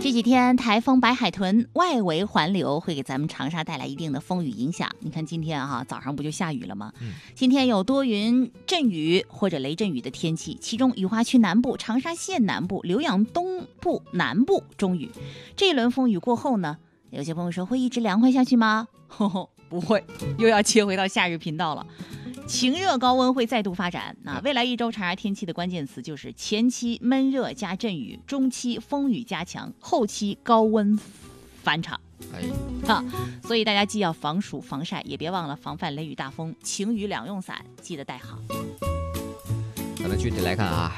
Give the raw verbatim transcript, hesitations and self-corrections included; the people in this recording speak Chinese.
这几天台风白海豚外围环流会给咱们长沙带来一定的风雨影响。你看今天啊，早上不就下雨了吗？嗯、今天有多云阵雨或者雷阵雨的天气，其中雨花区南部、长沙县南部、浏阳东部南部中雨。这一轮风雨过后呢，有些朋友说会一直凉快下去吗？呵呵，不会，又要切回到夏日频道了。晴热高温会再度发展，那未来一周长沙天气的关键词就是前期闷热加阵雨，中期风雨加强，后期高温返场。哎，哈，所以大家既要防暑防晒，也别忘了防范雷雨大风，晴雨两用伞记得带好。 咱们具体来看啊，